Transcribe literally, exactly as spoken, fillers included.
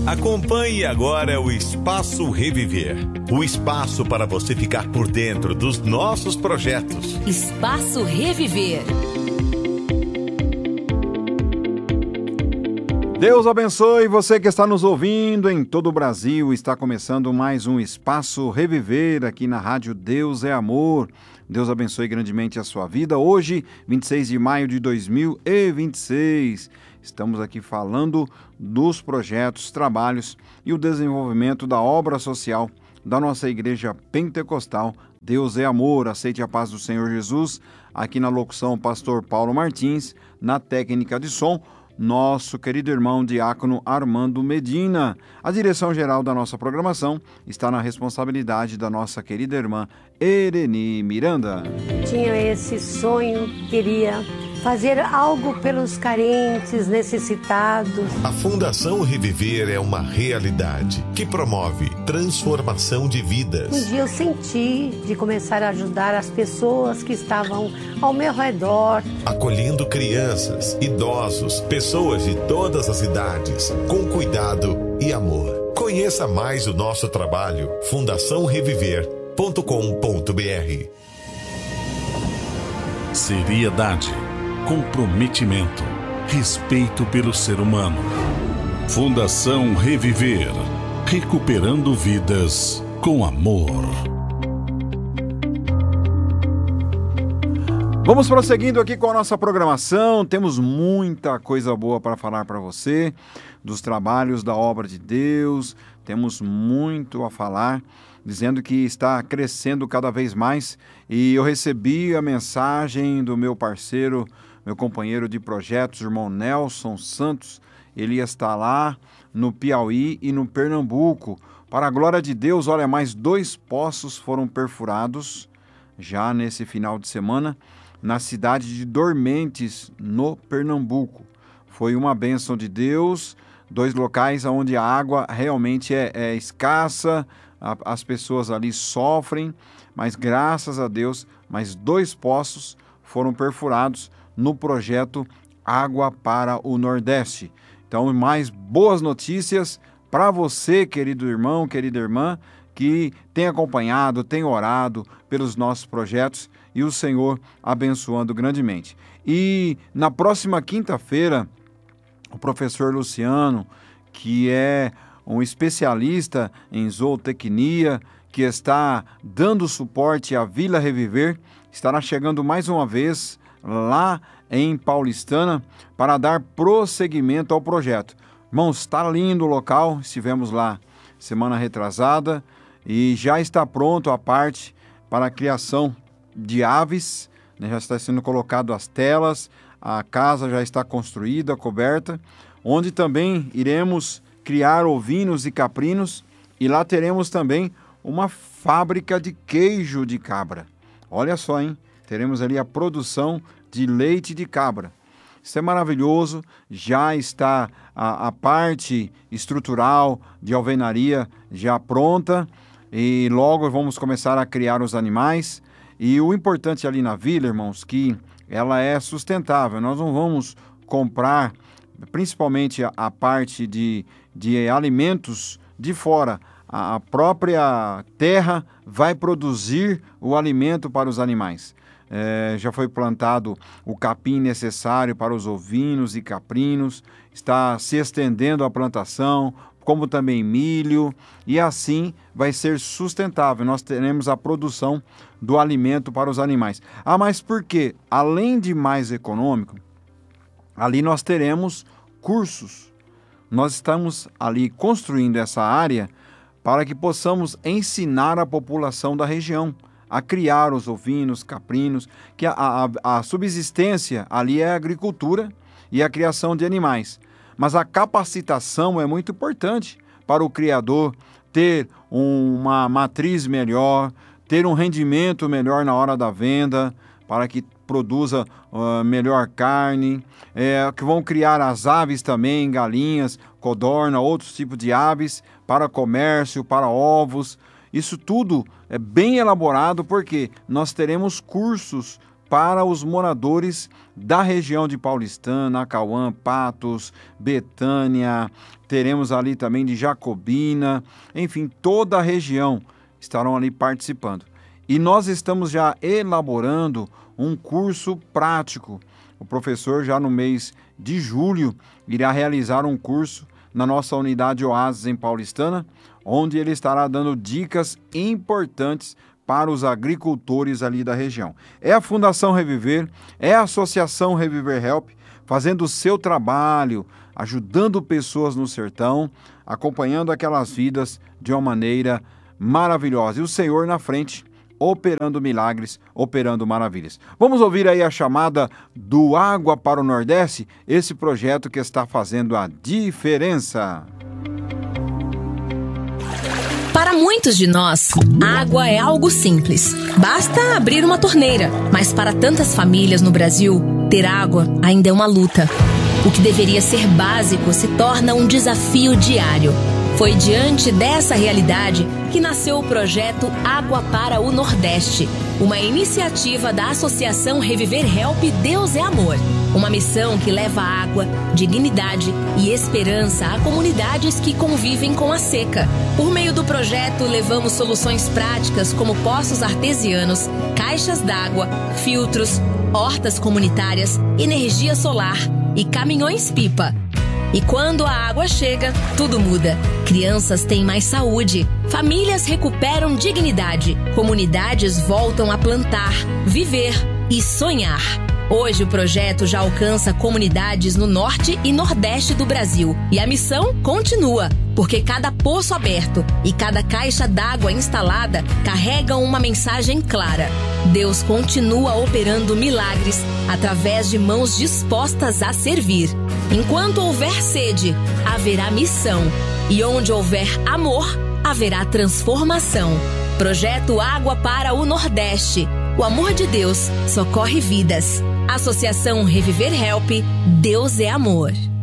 Acompanhe agora o Espaço Reviver. O espaço para você ficar por dentro dos nossos projetos. Espaço Reviver. Deus abençoe você que está nos ouvindo em todo o Brasil. Está começando mais um Espaço Reviver aqui na Rádio Deus é Amor. Deus abençoe grandemente a sua vida. Hoje, vinte e seis de maio de dois mil e vinte e seis, estamos aqui falando dos projetos, trabalhos e o desenvolvimento da obra social da nossa Igreja Pentecostal. Deus é Amor. Aceite a paz do Senhor Jesus. Aqui na locução, o pastor Paulo Martins. Na técnica de som, nosso querido irmão diácono Armando Medina. A direção geral da nossa programação está na responsabilidade da nossa querida irmã Ereni Miranda. Tinha esse sonho, queria fazer algo pelos carentes, necessitados. A Fundação Reviver é uma realidade que promove transformação de vidas. Um dia eu senti de começar a ajudar as pessoas que estavam ao meu redor. Acolhendo crianças, idosos, pessoas de todas as idades, com cuidado e amor. Conheça mais o nosso trabalho, fundação reviver ponto com ponto b r. Seriedade, comprometimento, respeito pelo ser humano. Fundação Reviver, recuperando vidas com amor. Vamos prosseguindo aqui com a nossa programação. Temos muita coisa boa para falar para você, dos trabalhos da obra de Deus. Temos muito a falar, dizendo que está crescendo cada vez mais. E eu recebi a mensagem do meu parceiro, meu companheiro de projetos, irmão Nelson Santos. Ele está lá no Piauí e no Pernambuco. Para a glória de Deus, olha, mais dois poços foram perfurados já nesse final de semana, na cidade de Dormentes, no Pernambuco. Foi uma bênção de Deus, dois locais onde a água realmente é, é escassa, a, as pessoas ali sofrem, mas graças a Deus, mais dois poços foram perfurados no projeto Água para o Nordeste. Então, mais boas notícias para você, querido irmão, querida irmã, que tem acompanhado, tem orado pelos nossos projetos e o Senhor abençoando grandemente. E na próxima quinta-feira, o professor Luciano, que é um especialista em zootecnia, que está dando suporte à Vila Reviver, estará chegando mais uma vez lá em Paulistana para dar prosseguimento ao projeto. Irmãos, está lindo o local, estivemos lá semana retrasada e já está pronto a parte para a criação de aves, né? Já está sendo colocado as telas, a casa já está construída, coberta, onde também iremos criar ovinos e caprinos e lá teremos também uma fábrica de queijo de cabra. Olha só, hein? Teremos ali a produção de leite de cabra. Isso é maravilhoso, já está a, a parte estrutural de alvenaria já pronta e logo vamos começar a criar os animais. E o importante ali na vila, irmãos, que ela é sustentável. Nós não vamos comprar, principalmente a, a parte de, de alimentos de fora. A, a própria terra vai produzir o alimento para os animais. É, já foi plantado o capim necessário para os ovinos e caprinos, está se estendendo a plantação, como também milho, e assim vai ser sustentável. Nós teremos a produção do alimento para os animais. Ah, mas por quê? Além de mais econômico, ali nós teremos cursos. Nós estamos ali construindo essa área para que possamos ensinar a população da região a criar os ovinos, caprinos, que a, a, a subsistência ali é a agricultura e a criação de animais. Mas a capacitação é muito importante para o criador ter uma matriz melhor, ter um rendimento melhor na hora da venda, para que produza uh, melhor carne, é, que vão criar as aves também, galinhas, codorna, outros tipos de aves, para comércio, para ovos. Isso tudo é bem elaborado porque nós teremos cursos para os moradores da região de Paulistana, Acauã, Patos, Betânia, teremos ali também de Jacobina, enfim, toda a região estarão ali participando. E nós estamos já elaborando um curso prático. O professor já no mês de julho irá realizar um curso na nossa unidade Oásis em Paulistana, onde ele estará dando dicas importantes para os agricultores ali da região. É a Fundação Reviver, é a Associação Reviver Help, fazendo o seu trabalho, ajudando pessoas no sertão, acompanhando aquelas vidas de uma maneira maravilhosa. E o Senhor na frente, operando milagres, operando maravilhas. Vamos ouvir aí a chamada do Água para o Nordeste, esse projeto que está fazendo a diferença. Para muitos de nós, água é algo simples. Basta abrir uma torneira. Mas para tantas famílias no Brasil, ter água ainda é uma luta. O que deveria ser básico se torna um desafio diário. Foi diante dessa realidade que nasceu o projeto Água para o Nordeste, uma iniciativa da Associação Reviver Help Deus é Amor. Uma missão que leva água, dignidade e esperança a comunidades que convivem com a seca. Por meio do projeto, levamos soluções práticas como poços artesianos, caixas d'água, filtros, hortas comunitárias, energia solar e caminhões-pipa. E quando a água chega, tudo muda. Crianças têm mais saúde, famílias recuperam dignidade, comunidades voltam a plantar, viver e sonhar. Hoje o projeto já alcança comunidades no norte e nordeste do Brasil. E a missão continua, porque cada poço aberto e cada caixa d'água instalada carregam uma mensagem clara. Deus continua operando milagres através de mãos dispostas a servir. Enquanto houver sede, haverá missão. E onde houver amor, haverá transformação. Projeto Água para o Nordeste. O amor de Deus socorre vidas. Associação Reviver Help, Deus é Amor.